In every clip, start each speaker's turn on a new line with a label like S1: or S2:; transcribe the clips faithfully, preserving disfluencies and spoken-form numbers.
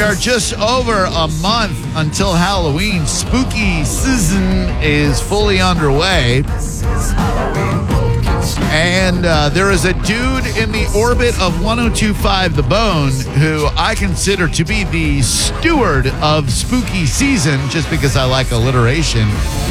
S1: are just over a month until Halloween. Spooky season is fully underway. And uh, there is a dude in the orbit of one oh two point five The Bone who I consider to be the steward of spooky season just because I like alliteration.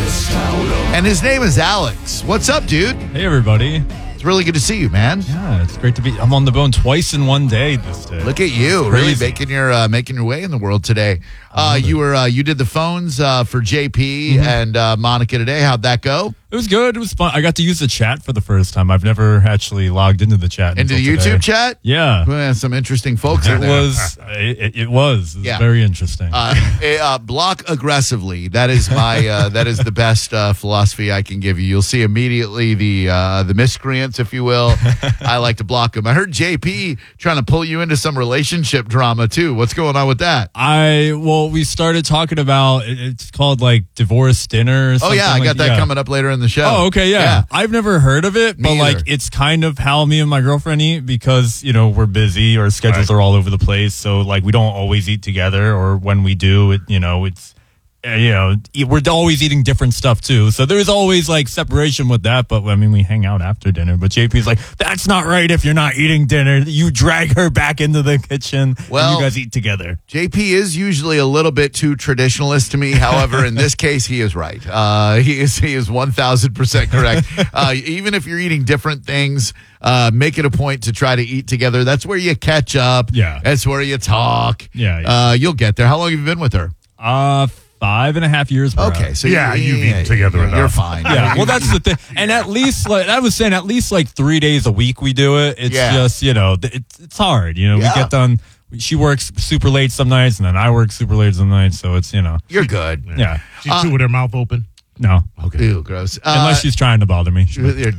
S1: And his name is Alex. What's up, dude?
S2: Hey, everybody.
S1: It's really good to see you, man.
S2: Yeah, it's great to be. I'm on The Bone twice in one day this day.
S1: Look at you, really making your uh, making your way in the world today. Uh, you were uh, you did the phones uh, for J P mm-hmm. and uh, Monica today. How'd that go?
S2: It was good. It was fun. I got to use the chat for the first time. I've never actually logged into the chat.
S1: Into the YouTube
S2: today.
S1: chat?
S2: Yeah.
S1: Well, some interesting folks
S2: it
S1: in there.
S2: Was, it, it was. It was
S1: yeah.
S2: very interesting.
S1: Uh, uh, block aggressively. That is my. Uh, that is the best uh, philosophy I can give you. You'll see immediately the uh, the miscreants, if you will. I like to block them. I heard J P trying to pull you into some relationship drama too. What's going on with that?
S2: I well, we started talking about. It's called like divorce dinner. Or
S1: oh yeah, I got
S2: like,
S1: that
S2: yeah.
S1: coming up later in the show.
S2: Oh okay, yeah. yeah. I've never heard of it,
S1: Me
S2: but
S1: either.
S2: like it's kind of how me and my girlfriend eat because you know we're busy, our schedules
S1: right.
S2: are all over the place, so like we don't always eat together, or when we do, it you know it's. Uh, you know, we're always eating different stuff too. So there's always like separation with that. But I mean, we hang out after dinner. But J P's like, that's not right if you're not eating dinner. You drag her back into the kitchen
S1: well,
S2: and you guys eat together.
S1: J P is usually a little bit too traditionalist to me. However, in this case, he is right. Uh, he is he is one thousand percent correct. Uh, even if you're eating different things, uh, make it a point to try to eat together. That's where you catch up.
S2: Yeah.
S1: That's where you talk.
S2: Yeah. yeah.
S1: Uh, you'll get there. How long have you been with her?
S2: Uh, Five and a half years.
S1: Okay, so
S3: yeah,
S1: you,
S3: you've
S1: yeah,
S3: eaten together
S1: you're,
S3: enough.
S1: You're fine.
S2: Yeah, well, that's the thing. And at least, like I was saying, at least like three days a week we do it. It's
S1: yeah.
S2: just, you know, it's it's hard. You know,
S1: yeah.
S2: we get done. She works super late some nights, and then I work super late some nights. So it's, you know,
S1: you're good.
S2: Yeah, yeah.
S3: She uh, chew with her mouth open.
S2: No,
S1: okay, ew, gross. Uh,
S2: Unless she's trying to bother me.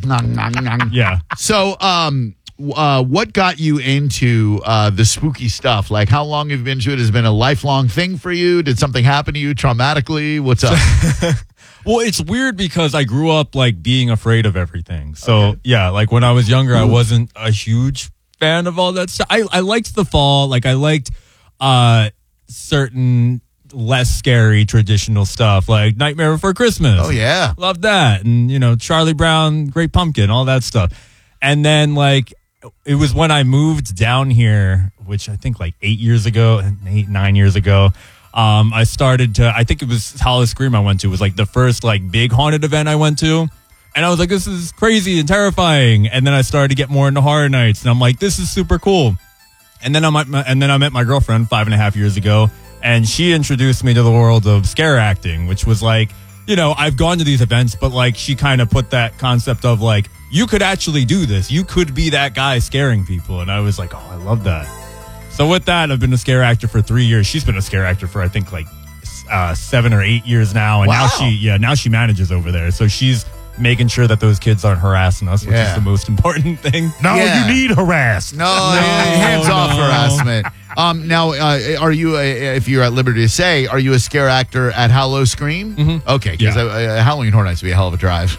S1: Yeah. So, um. Uh, what got you into uh, the spooky stuff? Like, how long have you been into it? Has it been a lifelong thing for you? Did something happen to you traumatically? What's up?
S2: Well, it's weird because I grew up like being afraid of everything. So okay. yeah, like when I was younger, I wasn't a huge fan of all that stuff. I, I liked the fall. Like I liked uh, certain less scary traditional stuff like Nightmare Before Christmas.
S1: Oh yeah.
S2: Loved that. And you know, Charlie Brown, Great Pumpkin, all that stuff. And then like, it was when I moved down here, which I think like eight years ago, eight, nine years ago. Um, I started to, I think it was Hollow Scream I went to. It was like the first like big haunted event I went to. And I was like, this is crazy and terrifying. And then I started to get more into Horror Nights. And I'm like, this is super cool. And then I met my, and then I met my girlfriend five and a half years ago. And she introduced me to the world of scare acting, which was like, you know, I've gone to these events, but like she kind of put that concept of like, you could actually do this. You could be that guy scaring people. And I was like, oh, I love that. So with that, I've been a scare actor for three years. She's been a scare actor for, I think, like uh, seven or eight years now. And
S1: wow.
S2: now she, yeah, now she manages over there. So she's making sure that those kids aren't harassing us, which
S1: yeah.
S2: is the most important thing.
S3: No,
S1: yeah.
S3: you need harass.
S1: No, no hands
S2: no.
S1: off harassment. Um, now, uh, are you, a, if you're at liberty to say, are you a scare actor at Hollow Scream?
S2: Mm-hmm.
S1: Okay, because
S2: yeah.
S1: uh, Halloween Horror Nights would be a hell of a drive.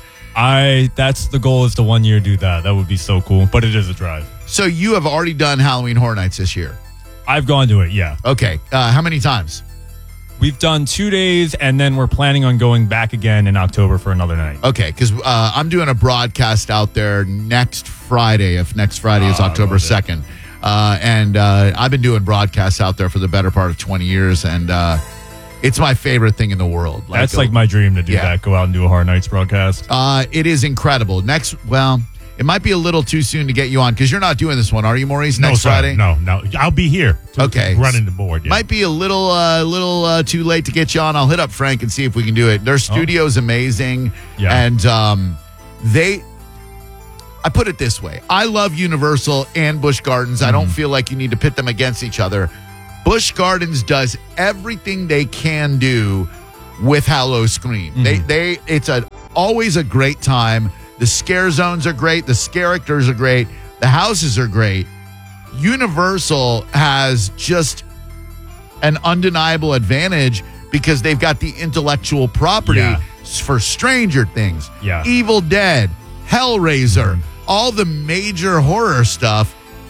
S2: I that's the goal is to one year do that. That would be so cool. But it is a drive.
S1: So you have already done Halloween Horror Nights this year?
S2: I've gone to it, yeah.
S1: Okay. Uh, how many times?
S2: We've done two days, and then we're planning on going back again in October for another night.
S1: Okay, because uh, I'm doing a broadcast out there next Friday, if next Friday is
S3: oh,
S1: October second. Uh, and uh, I've been doing broadcasts out there for the better part of twenty years, and uh, it's my favorite thing in the world.
S2: Like, That's like my dream to do
S1: yeah.
S2: that, go out and do a Horror Nights broadcast.
S1: Uh, it is incredible. Next, well, it might be a little too soon to get you on, because you're not doing this one, are you, Maurice,
S3: no,
S1: next
S3: sir.
S1: Friday?
S3: No, no. I'll be here. To,
S1: okay.
S3: Running the board. Yeah.
S1: Might be a little uh, little uh, too late to get you on. I'll hit up Frank and see if we can do it. Their studio's oh. amazing.
S2: Yeah.
S1: And um, they... I put it this way. I love Universal and Busch Gardens. Mm. I don't feel like you need to pit them against each other. Busch Gardens does everything they can do with Hollow Scream. Mm. They they it's a always a great time. The scare zones are great. The characters are great. The houses are great. Universal has just an undeniable advantage because they've got the intellectual property
S2: Yeah.
S1: for Stranger Things,
S2: Yeah.
S1: Evil Dead, Hellraiser,
S2: Mm-hmm.
S1: all the major horror stuff.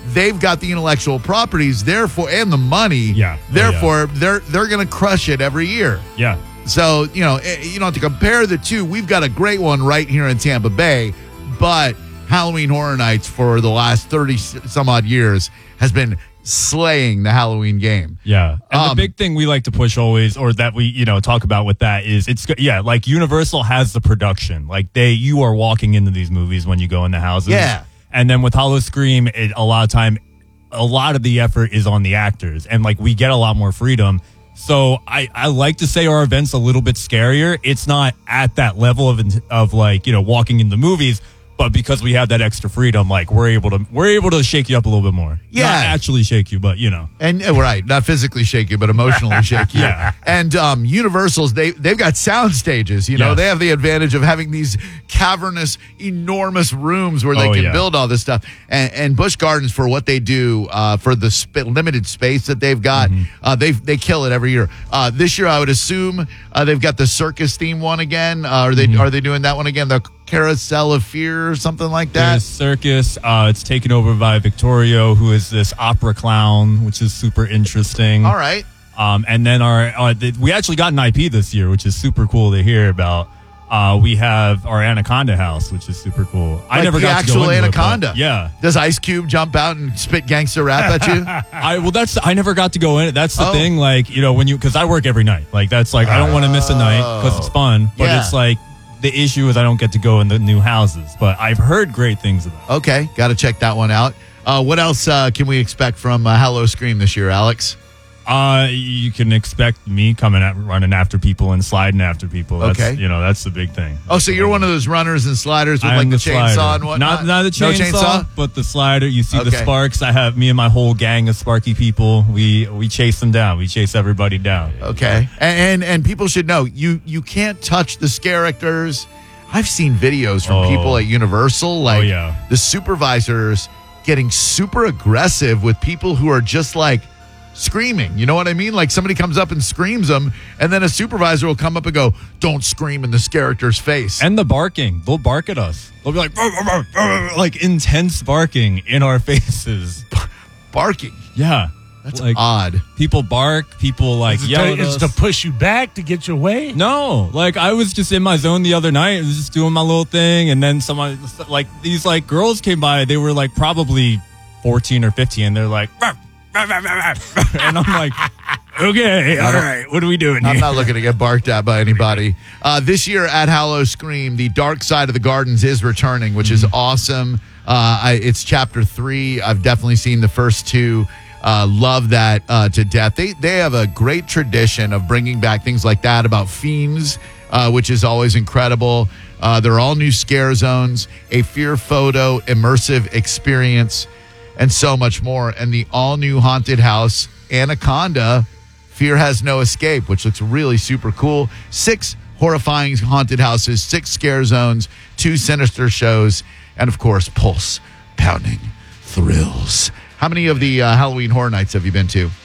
S1: they've got the intellectual properties, therefore, and the money.
S2: Yeah. Oh,
S1: Therefore, yeah. they're they're going to crush it every year.
S2: Yeah.
S1: So, you know, you know, to compare the two, we've got a great one right here in Tampa Bay, but Halloween Horror Nights for the last thirty some odd years has been slaying the Halloween game.
S2: Yeah. And
S1: Um,
S2: the big thing we like to push always, or that we, you know, talk about with that is it's, yeah, like Universal has the production. Like they, you are walking into these movies when you go in the houses.
S1: Yeah.
S2: And then with Hollow Scream, it, a lot of time, a lot of the effort is on the actors. And like we get a lot more freedom. So I, I like to say our event's a little bit scarier. It's not at that level of, of like, you know, walking in the movies. But because we have that extra freedom, like we're able to we're able to shake you up a little bit more.
S1: Yeah.
S2: Not actually shake you, but you know.
S1: And uh, right, not physically shake you, but emotionally shake you.
S2: Yeah.
S1: And um, Universal's they they've got sound stages. You know,
S2: Yes.
S1: they have the advantage of having these cavernous, enormous rooms where they
S2: Oh,
S1: can
S2: yeah.
S1: build all this stuff. And, and Busch Gardens, for what they do uh, for the sp- limited space that they've got,
S2: Mm-hmm.
S1: uh, they they kill it every year. Uh, this year, I would assume uh, they've got the circus theme one again. Uh, are they
S2: Mm-hmm.
S1: are they doing that one again? The Carousel of Fear or something like that.
S2: There's Circus. Uh, it's taken over by Victorio, who is this opera clown, which is super interesting.
S1: All right.
S2: Um, and then our uh, th- we actually got an I P this year, which is super cool to hear about. Uh, we have our Anaconda House, which is super cool. I
S1: Like
S2: never
S1: the
S2: got to go
S1: actual
S2: into it, but
S1: Anaconda.
S2: yeah.
S1: Does Ice Cube jump out and spit gangster rap at you?
S2: I well, that's I never got to go in it. That's the
S1: Oh.
S2: thing. Like you know, when you because I work every night. Like that's like I don't want to miss a night because it's fun. But
S1: Yeah.
S2: it's like the issue is I don't get to go in the new houses. But I've heard great things about it.
S1: Okay, got to check that one out. Uh, what else uh, can we expect from uh, Hello Scream this year, Alex?
S2: Uh, you can expect me coming at running after people and sliding after people. That's,
S1: Okay.
S2: you know that's the big thing.
S1: Oh, so you're one of those runners and sliders with
S2: I'm
S1: like the, chainsaw
S2: slider.
S1: and whatnot?
S2: Not not the
S1: No
S2: chainsaw, but the slider. You see the
S1: Okay.
S2: sparks. I have me and my whole gang of Sparky people. We we chase them down. We chase everybody down.
S1: Okay, and, and and people should know you you can't touch the scare actors. I've seen videos from
S2: Oh.
S1: people at Universal, like
S2: yeah.
S1: the supervisors getting super aggressive with people who are just like screaming. You know what I mean? Like somebody comes up and screams them, and then a supervisor will come up and go, "Don't scream in this character's face."
S2: And the barking. They'll bark at us. They'll be like, "Rah, rah, rah, rah," like intense barking in our faces.
S1: Barking.
S2: Yeah.
S1: That's
S2: like
S1: odd.
S2: people bark. People like
S3: Is it,
S2: yell
S3: to,
S2: at
S3: is
S2: us.
S3: it to push you back to get your way?
S2: No, like I was just in my zone the other night. I was just doing my little thing, and then someone, like these, like girls came by. They were like probably fourteen or fifteen. And they're like, "Ruff, ruff, ruff, ruff, ruff." And I'm like, okay, all right, what are we doing
S1: I'm
S2: here?
S1: not looking to get barked at by anybody. Uh, this year at Hallow Scream, the Dark Side of the Gardens is returning, which is awesome. Uh, I, it's chapter three. I've definitely seen the first two. Uh, love that uh, to death. They they have a great tradition of bringing back things like that about fiends, uh, which is always incredible. Uh, they're all new scare zones, a fear photo, immersive experience, and so much more. And the all new haunted house, Anaconda, Fear Has No Escape, which looks really super cool. Six horrifying haunted houses, six scare zones, two sinister shows, and of course, pulse pounding thrills. How many of the uh, Halloween Horror Nights have you been to?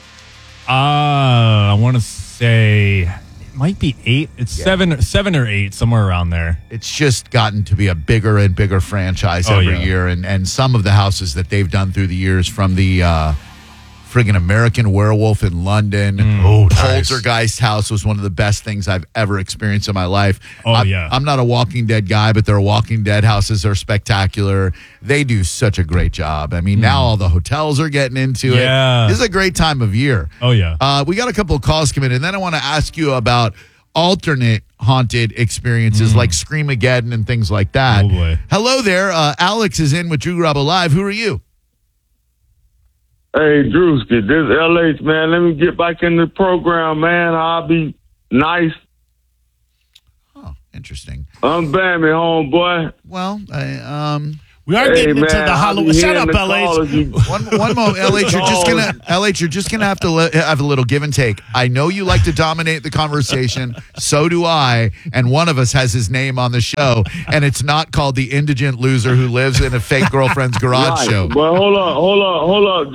S2: Uh, I want to say it might be eight. It's
S1: Yeah.
S2: seven, seven or eight, somewhere around there.
S1: It's just gotten to be a bigger and bigger franchise
S2: Oh,
S1: every
S2: yeah.
S1: year. And, and some of the houses that they've done through the years, from the uh, friggin' American Werewolf in London.
S3: Oh, nice.
S1: Poltergeist House was one of the best things I've ever experienced in my life.
S2: Oh,
S1: I'm,
S2: yeah.
S1: I'm not a Walking Dead guy, but their Walking Dead houses are spectacular. They do such a great job. I mean, now all the hotels are getting into
S2: Yeah.
S1: it. This is a great time of year.
S2: Oh yeah.
S1: Uh, we got a couple of calls coming in, and then I want to ask you about alternate haunted experiences like Screamageddon and things like that.
S2: Oh, boy.
S1: Hello there. Uh, Alex is in with Drew Garabo Live. Who are you?
S4: Hey, Drewski, this is L H, man. Let me get back in the program, man. I'll be nice.
S1: Oh, interesting.
S4: Unban me, homeboy.
S1: Well, I, um,
S3: We are
S4: Hey,
S3: getting into
S4: man,
S3: the
S4: I'll be
S3: Halloween. Shut
S4: hearing
S3: up,
S4: the
S3: L H.
S4: callers. You-
S1: one one moment, L H. You're just gonna L H. You're just gonna have to li- have a little give and take. I know you like to dominate the conversation. So do I. And one of us has his name on the show, and it's not called the indigent loser who lives in a fake girlfriend's garage
S4: Right.
S1: show.
S4: But hold on, hold on, hold on,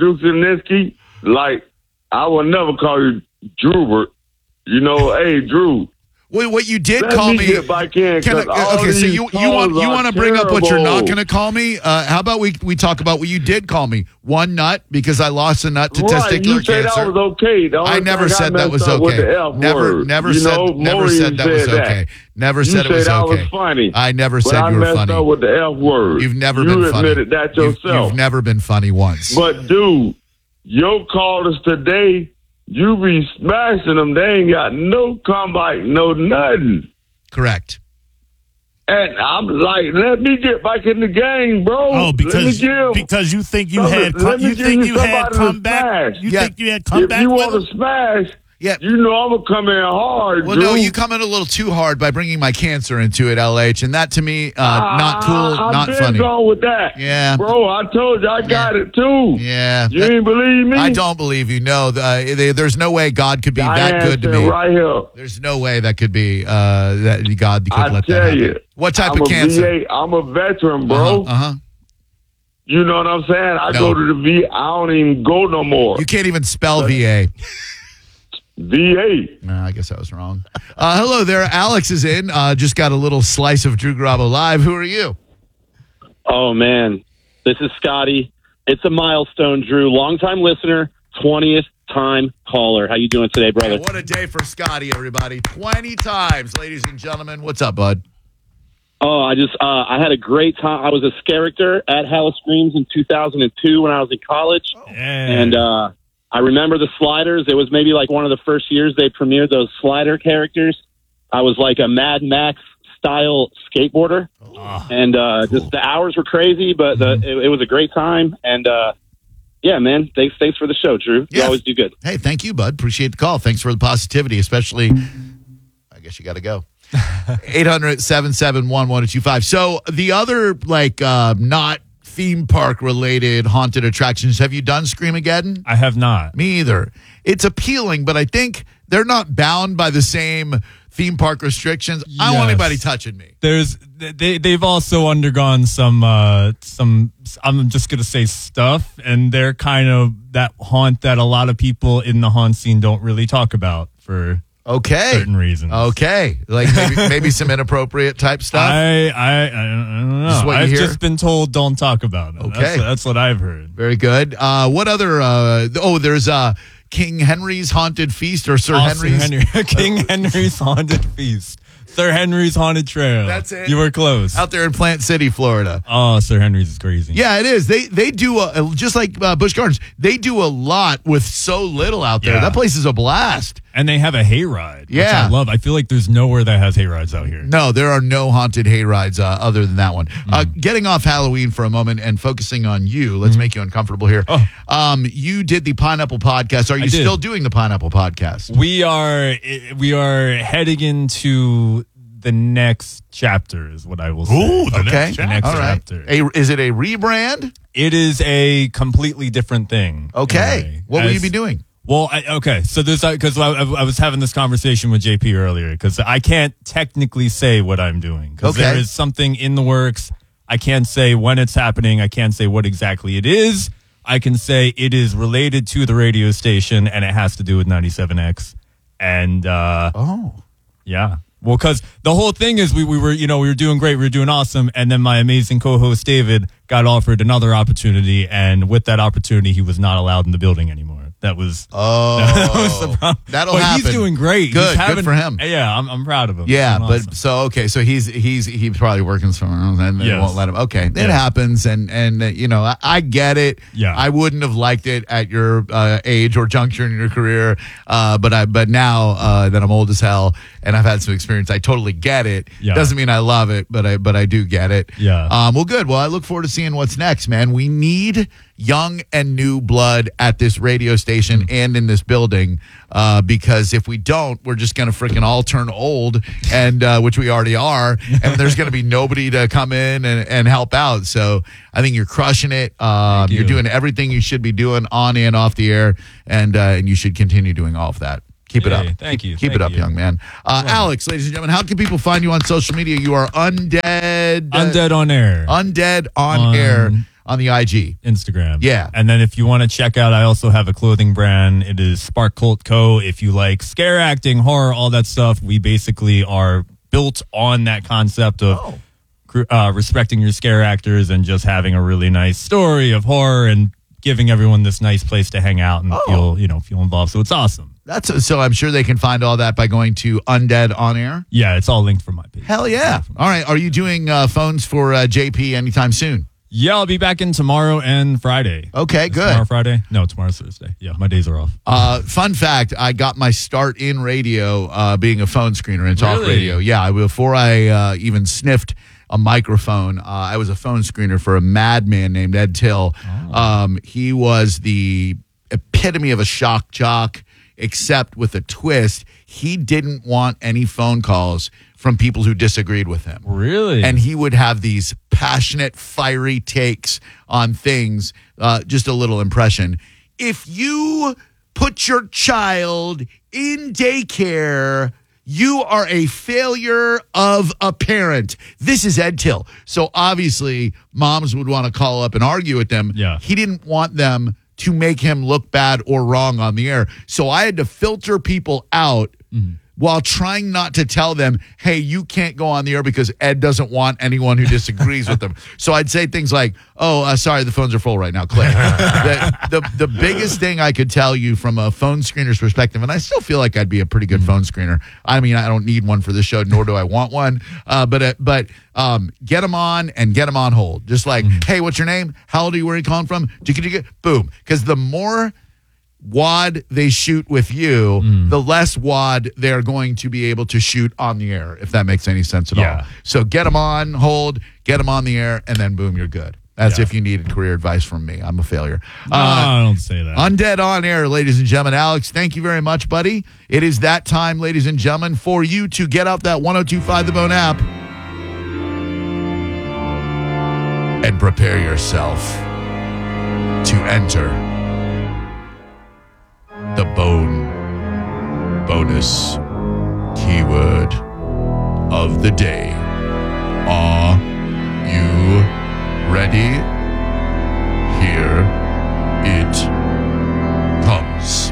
S4: Drewski. Like, I will never call you Drewbert. You know, hey, Drew.
S1: Wait, what you did
S4: Let
S1: call
S4: me
S1: me?
S4: get back in,
S1: Can I-
S4: 'cause all
S1: okay, so
S4: these
S1: you you want
S4: calls
S1: you
S4: are
S1: want to bring up what you're not
S4: terrible.
S1: going to call me? Uh, how about we we talk about what you did call me? One nut because I lost a nut to
S4: Right,
S1: testicular
S4: you said
S1: cancer.
S4: that was okay. The only
S1: I never
S4: thing I
S1: said that
S4: messed
S1: was
S4: up with
S1: okay.
S4: the F
S1: Never,
S4: word.
S1: never
S4: You
S1: said,
S4: know,
S1: never
S4: Maureen
S1: said that was
S4: said that.
S1: okay. Never
S4: You
S1: said it was
S4: said that
S1: okay.
S4: was funny.
S1: I never
S4: But
S1: said
S4: I
S1: you were
S4: messed
S1: funny.
S4: up with the F word.
S1: You've never
S4: you
S1: been funny.
S4: admitted that
S1: You've-
S4: yourself.
S1: You've, never been funny once.
S4: But dude, your callers today, you be smashing them. They ain't got no comeback, no nothing.
S1: Correct.
S4: And I'm like, let me get back in the game, bro.
S3: Oh,
S4: let me
S3: because
S4: give
S3: because you think you
S4: Somebody-
S3: had
S4: let
S3: come,
S4: me
S3: you
S4: give
S3: think
S4: you
S3: you had
S4: somebody to
S3: comeback.
S4: smash.
S3: You
S1: Yeah.
S3: think you had
S4: if
S3: comeback
S4: you
S3: with
S4: want
S3: him?
S4: to smash,
S1: Yeah.
S4: you know I'm gonna come in hard.
S1: Well, no,
S4: dude.
S1: you come in a little too hard by bringing my cancer into it, L H, and that to me, uh, not cool,
S4: I,
S1: not
S4: I've
S1: funny.
S4: been gone with that.
S1: Yeah.
S4: Bro, I told you I got
S1: Yeah.
S4: it too.
S1: Yeah,
S4: You
S1: that-
S4: ain't believe me?
S1: I don't believe you. No, the, uh, they, there's no way God could be that
S4: Diane
S1: good to
S4: said
S1: me.
S4: right here.
S1: There's no way that could be uh, that God could
S4: I
S1: let that
S4: tell
S1: happen.
S4: you.
S1: What type
S4: I'm
S1: of
S4: a
S1: cancer?
S4: V A, I'm a veteran, bro.
S1: Uh huh.
S4: You know what I'm saying? I
S1: No.
S4: go to the V A. I don't even go no more.
S1: You can't even spell V A.
S4: V A.
S1: No, I guess I was wrong. Uh, hello there. Alex is in. Uh, just got a little slice of Drew Garabo Live. Who are you?
S5: Oh, man. This is Scotty. It's a milestone, Drew. Longtime listener, twentieth time caller. How you doing today, brother?
S1: Hey, what a day for Scotty, everybody. twenty times, ladies and gentlemen. What's up, bud?
S5: Oh, I just, uh, I had a great time. I was a character at Hella Screams in two thousand two when I was in college.
S2: Yeah.
S5: And uh, I remember the sliders. It was maybe like one of the first years they premiered those slider characters. I was like a Mad Max style skateboarder.
S2: Ah,
S5: and uh,
S1: cool.
S5: just the hours were crazy, but the, it, it was a great time. And uh, yeah, man, thanks, thanks for the show, Drew. You
S1: Yeah.
S5: always do good.
S1: Hey, thank you, bud. Appreciate the call. Thanks for the positivity, especially. I guess you got to go. eight hundred, seven seven one, one oh two five. So the other, like, uh, not theme park related haunted attractions, have you done Screamageddon?
S2: I have not.
S1: Me either. It's appealing, but I think they're not bound by the same theme park restrictions. I don't want
S2: Yes.
S1: anybody touching me.
S2: There's they they've also undergone some uh some I'm just gonna say stuff, and they're kind of that haunt that a lot of people in the haunt scene don't really talk about for
S1: Okay.
S2: certain reasons.
S1: Okay. Like maybe, maybe some inappropriate type stuff.
S2: I, I I don't know.
S1: This is what you
S2: I've
S1: hear?
S2: just been told don't talk about it.
S1: Okay.
S2: That's, that's what I've heard.
S1: Very good. Uh, what other? Uh, oh, there's uh, King Henry's Haunted Feast or Sir
S2: Oh,
S1: Henry's.
S2: Sir Henry, King Henry's Haunted Feast. Sir Henry's Haunted Trail.
S1: That's it.
S2: You were close.
S1: Out there in Plant City, Florida.
S2: Oh, Sir Henry's is crazy.
S1: Yeah, it is. They they do a, just like uh, Busch Gardens. They do a lot with so little out there.
S2: Yeah.
S1: That place is a blast.
S2: And they have a hayride, which
S1: Yeah.
S2: I love. I feel like there's nowhere that has hayrides out here.
S1: No, there are no haunted hay rides uh, other than that one. Uh,
S2: Mm.
S1: getting off Halloween for a moment and focusing on you. Let's make you uncomfortable here.
S2: Oh.
S1: Um, you did the Pineapple Podcast. Are you
S2: I did.
S1: still doing the Pineapple Podcast?
S2: We are we are heading into the next chapter, is what I will say.
S3: Ooh, the
S1: Okay.
S3: next
S2: The next
S1: All right.
S2: chapter.
S1: A, is it a rebrand?
S2: It is a completely different thing.
S1: Okay.
S2: in a way.
S1: What will you
S2: As-
S1: be doing?
S2: Well, I, okay. So there's because I, I was having this conversation with J P earlier because I can't technically say what I'm doing because
S1: Okay.
S2: there is something in the works. I can't say when it's happening. I can't say what exactly it is. I can say it is related to the radio station and it has to do with ninety-seven X. And uh,
S1: Oh.
S2: yeah. Well, because the whole thing is we, we were, you know, we were doing great. We were doing awesome. And then my amazing co-host, David, got offered another opportunity. And with that opportunity, he was not allowed in the building anymore. That was,
S1: Oh.
S2: that was the problem.
S1: That'll
S2: but
S1: happen.
S2: he's doing great.
S1: Good.
S2: He's having,
S1: Good for him.
S2: Yeah, I'm, I'm proud of him.
S1: Yeah,
S2: He's doing
S1: but
S2: awesome.
S1: so okay, so he's he's he's probably working somewhere else and they
S2: Yes.
S1: won't let him. Okay, it
S2: Yeah.
S1: happens, and and uh, you know I, I get it.
S2: Yeah.
S1: I wouldn't have liked it at your uh, age or juncture in your career, uh, but I but now uh, that I'm old as hell and I've had some experience, I totally get it.
S2: Yeah.
S1: Doesn't mean I love it, but I but I do get it.
S2: Yeah.
S1: Um. Well, good. Well, I look forward to seeing what's next, man. We need young and new blood at this radio station and in this building, uh, because if we don't, we're just going to freaking all turn old, and uh, which we already are, and there's going to be nobody to come in and, and help out. So I think you're crushing it. Um,
S2: Thank
S1: you're
S2: you.
S1: doing everything you should be doing on and off the air, and uh, and you should continue doing all of that. Keep it
S2: Yay.
S1: up.
S2: Thank you.
S1: Keep
S2: Thank
S1: it up,
S2: you.
S1: young man. Uh, Alex, ladies and gentlemen, how can people find you on social media? You are undead.
S2: Undead on air.
S1: Undead on,
S2: On-
S1: air. on the I G.
S2: Instagram.
S1: Yeah.
S2: And then if you want to check out, I also have a clothing brand. It is Spark Cult Co. If you like scare acting, horror, all that stuff, we basically are built on that concept of
S1: Oh.
S2: uh, respecting your scare actors and just having a really nice story of horror and giving everyone this nice place to hang out and
S1: Oh.
S2: feel, you know, feel involved. So it's awesome.
S1: That's so I'm sure they can find all that by going to Undead On Air.
S2: Yeah, it's all linked from my page.
S1: Hell yeah. All right. Are you doing uh, phones for uh, J P anytime soon?
S2: Yeah, I'll be back in tomorrow and Friday.
S1: Okay,
S2: Is
S1: good.
S2: Tomorrow Friday? No, tomorrow's Thursday. Yeah, my days are off.
S1: Uh, fun fact, I got my start in radio uh, being a phone screener in talk
S2: Really?
S1: radio. Yeah, I, before I uh, even sniffed a microphone, uh, I was a phone screener for a madman named Ed Till.
S2: Oh.
S1: Um, he was the epitome of a shock jock, except with a twist. He didn't want any phone calls from people who disagreed with him.
S2: Really?
S1: And he would have these passionate, fiery takes on things. Uh, just a little impression. If you put your child in daycare, you are a failure of a parent. This is Ed Till. So obviously, moms would want to call up and argue with them.
S2: Yeah.
S1: He didn't want them to make him look bad or wrong on the air. So I had to filter people out while trying not to tell them, hey, you can't go on the air because Ed doesn't want anyone who disagrees with him. So I'd say things like, oh, uh, sorry, the phones are full right now. Click. the, the, the biggest thing I could tell you from a phone screener's perspective, and I still feel like I'd be a pretty good phone screener. I mean, I don't need one for this show, nor do I want one. Uh, but uh, but um, get them on and get them on hold. Just like, hey, what's your name? How old are you? Where are you calling from? Boom. Because the more wad they shoot with you,
S2: Mm.
S1: the less wad they're going to be able to shoot on the air, if that makes any sense at
S2: Yeah.
S1: all. So get them on hold, get them on the air, and then boom, you're good. As
S2: Yeah.
S1: if you needed career advice from me. I'm a failure.
S2: No,
S1: Uh,
S2: don't say that.
S1: Undead On Air, ladies and gentlemen. Alex, thank you very much, buddy. It is that time, ladies and gentlemen, for you to get out that one oh two point five The Bone app and prepare yourself to enter the Bone Bonus Keyword of the Day. Are you ready? Here it comes.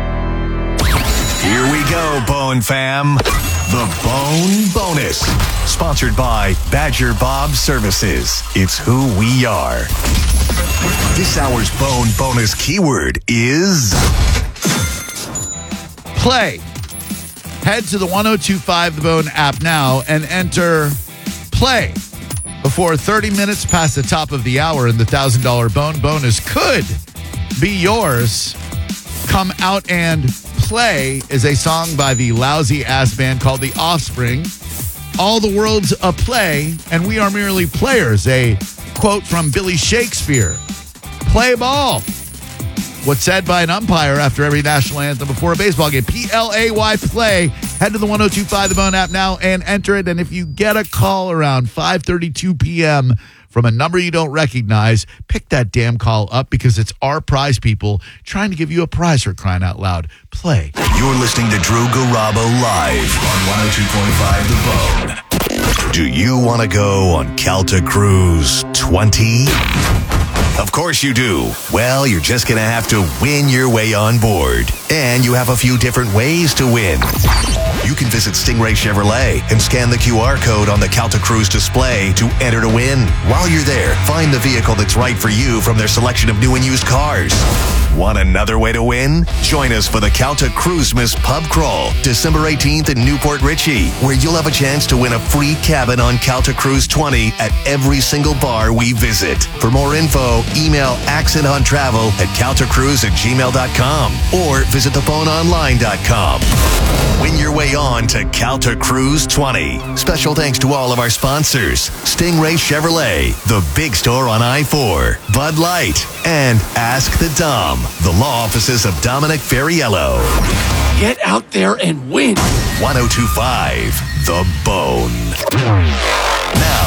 S6: Here we go, Bone Fam. The Bone Bonus. Sponsored by Badger Bob Services. It's who we are. This hour's Bone Bonus keyword is
S1: Play. Head to the one oh two point five The Bone app now and enter play before thirty minutes past the top of the hour, and the one thousand dollars Bone Bonus could be yours. Come Out and Play is a song by the lousy ass band called The Offspring. All the world's a play, and we are merely players. A quote from Billy Shakespeare. Play ball. What's said by an umpire after every national anthem before a baseball game. P L A Y, play. Head to the one oh two point five The Bone app now and enter it. And if you get a call around five thirty-two p.m. from a number you don't recognize, pick that damn call up because it's our prize people trying to give you a prize for crying out loud. Play.
S6: You're listening to Drew Garabo live on one oh two point five The Bone. Do you want to go on Calta Cruise twenty? Of course you do. Well, you're just going to have to win your way on board. And you have a few different ways to win. You can visit Stingray Chevrolet and scan the Q R code on the Calta Cruise display to enter to win. While you're there, find the vehicle that's right for you from their selection of new and used cars. Want another way to win? Join us for the Calta Cruisemas Pub Crawl, December eighteenth in Newport Richey, where you'll have a chance to win a free cabin on Calta Cruise twenty at every single bar we visit. For more info, email accent on travel at caltacruise at gmail dot com or visit the bone online dot com. Win your way on to Calta Cruise twenty. Special thanks to all of our sponsors: Stingray Chevrolet, the big store on I four, Bud Light, and Ask the Dom, the law offices of Dominic Ferriello.
S3: Get out there and win.
S6: one oh two point five The Bone. Now, a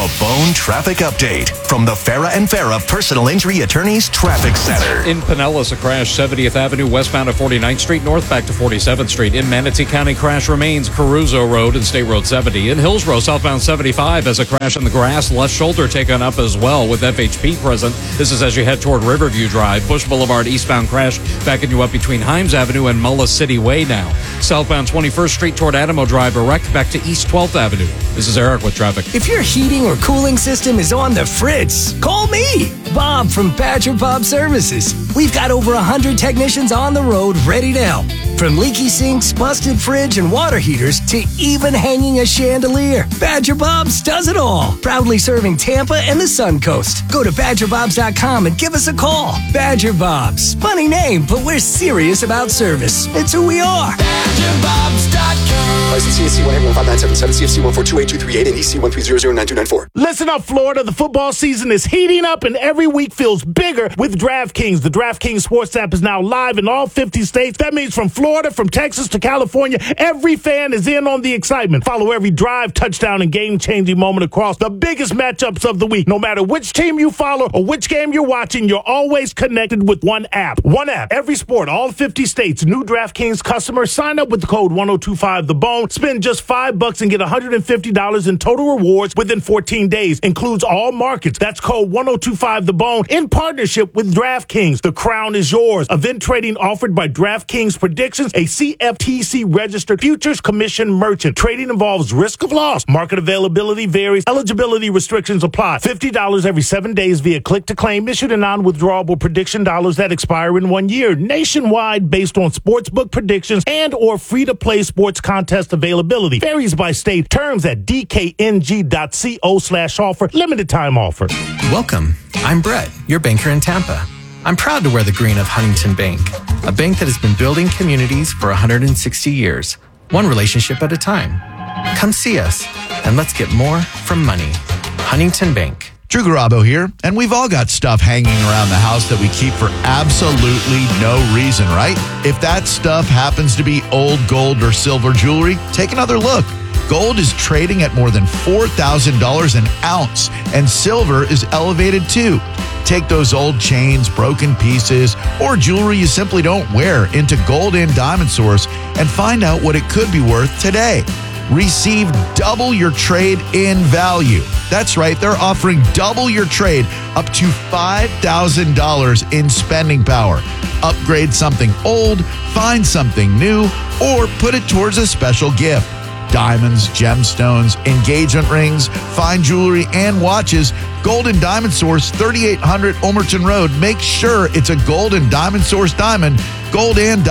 S6: The Bone Traffic Update from the Farah and Farah Personal Injury Attorneys Traffic Center.
S7: In Pinellas, a crash, seventieth Avenue westbound at forty-ninth Street, north back to forty-seventh Street. In Manatee County, crash remains Caruso Road and State Road seventy. In Hillsborough, southbound seventy-five, as a crash in the grass, left shoulder taken up as well with F H P present. This is as you head toward Riverview Drive. Bush Boulevard, eastbound crash, backing you up between Himes Avenue and Mullah City Way now. Southbound twenty-first Street toward Adamo Drive, a wreck back to East twelfth Avenue. This is Eric with traffic.
S8: If your heating or cooling system is on the fritz, call me, Bob from Badger Bob Services. We've got over one hundred technicians on the road ready to help. From leaky sinks, busted fridge, and water heaters to even hanging a chandelier, Badger Bob's does it all. Proudly serving Tampa and the Sun Coast. Go to badger bobs dot com and give us a call. Badger Bob's. Funny name, but we're serious about service. It's who we are. badger bobs dot com.
S9: License C S C one eight one five nine seven seven, C F C one four two eight two three eight, and E C one three zero zero nine two nine four.
S10: Listen up, Florida. The football season is heating up, and every week feels bigger with DraftKings. The DraftKings Sports app is now live in all fifty states. That means from Florida, from Texas to California, every fan is in on the excitement. Follow every drive, touchdown, and game-changing moment across the biggest matchups of the week. No matter which team you follow or which game you're watching, you're always connected with one app. One app, every sport, all fifty states. New DraftKings customers sign up with the code one oh two five the bone. Spend just five bucks and get one hundred fifty dollars in total rewards within fourteen days. Includes all markets. That's code one oh two five the bone in partnership with DraftKings. The crown is yours. Event trading offered by DraftKings Predictions, a C F T C registered futures commission merchant. Trading involves risk of loss. Market availability varies. Eligibility restrictions apply. fifty dollars every seven days via click to claim. Issued in non-withdrawable prediction dollars that expire in one year. Nationwide based on sportsbook predictions and or free-to-play sports contest availability. Varies by state. Terms at d k n g dot co slash offer. Limited time offer.
S11: Welcome. I'm Brett, your banker in Tampa. I'm proud to wear the green of Huntington Bank, a bank that has been building communities for one hundred sixty years, one relationship at a time. Come see us, and let's get more from money. Huntington Bank.
S1: Drew Garabo here, and we've all got stuff hanging around the house that we keep for absolutely no reason, right? If that stuff happens to be old gold or silver jewelry, take another look. Gold is trading at more than four thousand dollars an ounce, and silver is elevated too. Take those old chains, broken pieces, or jewelry you simply don't wear into Gold and Diamond Source and find out what it could be worth today. Receive double your trade in value. That's right, they're offering double your trade up to five thousand dollars in spending power. Upgrade something old, find something new, or put it towards a special gift. Diamonds, gemstones, engagement rings, fine jewelry, and watches. Gold and Diamond Source, thirty-eight hundred Ulmerton Road. Make sure it's a Gold and Diamond Source diamond. Gold and Diamond